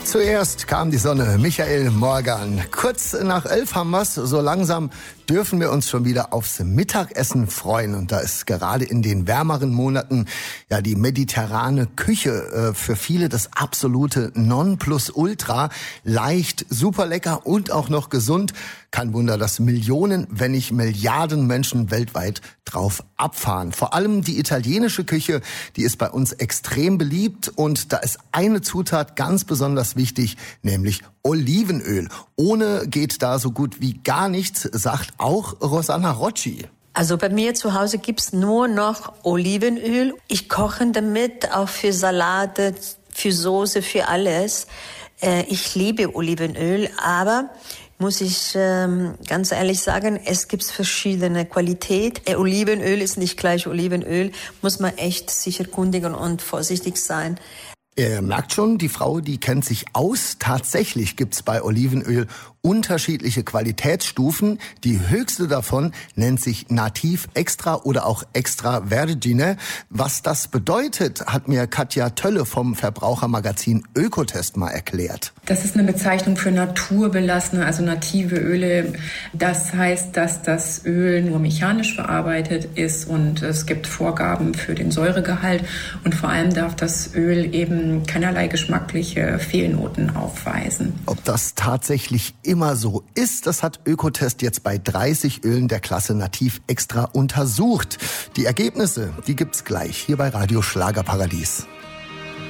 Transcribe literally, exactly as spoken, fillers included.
Zuerst kam die Sonne, Michael Morgan. Kurz nach elf haben wir's, so langsam dürfen wir uns schon wieder aufs Mittagessen freuen. Und da ist gerade in den wärmeren Monaten ja die mediterrane Küche äh, für viele das absolute Nonplusultra. Leicht, super lecker und auch noch gesund. Kein Wunder, dass Millionen, wenn nicht Milliarden Menschen weltweit drauf abfahren. Vor allem die italienische Küche, die ist bei uns extrem beliebt. Und da ist eine Zutat ganz besonders wichtig, nämlich Olivenöl. Ohne geht da so gut wie gar nichts, sagt auch Rosanna Rocci. Also bei mir zu Hause gibt's nur noch Olivenöl. Ich koche damit auch für Salate, für Soße, für alles. Ich liebe Olivenöl, aber muss ich ähm, ganz ehrlich sagen, es gibt verschiedene Qualität. Äh, Olivenöl ist nicht gleich Olivenöl, muss man echt sich erkundigen und vorsichtig sein. Ihr merkt schon, die Frau, die kennt sich aus. Tatsächlich gibt's bei Olivenöl unterschiedliche Qualitätsstufen. Die höchste davon nennt sich Nativ Extra oder auch Extra Vergine. Was das bedeutet, hat mir Katja Tölle vom Verbrauchermagazin Ökotest mal erklärt. Das ist eine Bezeichnung für naturbelassene, also native Öle. Das heißt, dass das Öl nur mechanisch verarbeitet ist und es gibt Vorgaben für den Säuregehalt und vor allem darf das Öl eben keinerlei geschmackliche Fehlnoten aufweisen. Ob das tatsächlich immer so ist, das hat Ökotest jetzt bei dreißig Ölen der Klasse Nativ Extra untersucht. Die Ergebnisse, die gibt's gleich hier bei Radio Schlagerparadies.